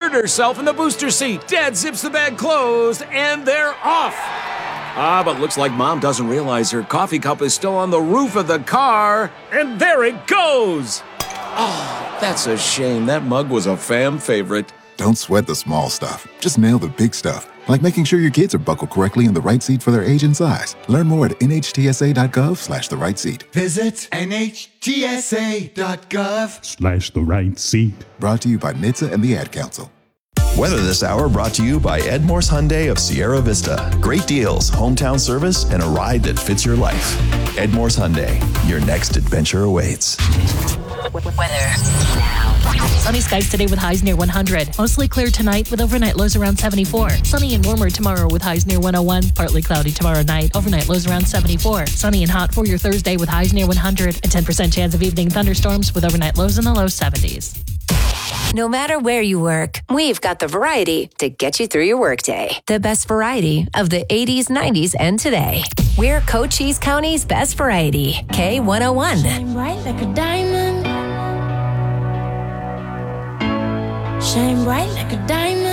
inserted herself in the booster seat. Dad zips the bag closed, and they're off. But looks like Mom doesn't realize her coffee cup is still on the roof of the car, and there it goes. Oh, that's a shame. That mug was a fam favorite. Don't sweat the small stuff. Just nail the big stuff, like making sure your kids are buckled correctly in the right seat for their age and size. Learn more at nhtsa.gov/the right seat. Visit nhtsa.gov/the right seat. Brought to you by NHTSA and the Ad Council. Weather this hour brought to you by Ed Morse Hyundai of Sierra Vista. Great deals, hometown service, and a ride that fits your life. Ed Morse Hyundai, your next adventure awaits. Weather now. Sunny skies today with highs near 100. Mostly clear tonight with overnight lows around 74. Sunny and warmer tomorrow with highs near 101. Partly cloudy tomorrow night. Overnight lows around 74. Sunny and hot for your Thursday with highs near 100. And 10% chance of evening thunderstorms with overnight lows in the low 70s. No matter where you work, we've got the variety to get you through your workday. The best variety of the 80s, 90s, and today. We're Cochise County's best variety. K101. Shine bright like a diamond. Shine bright like a diamond.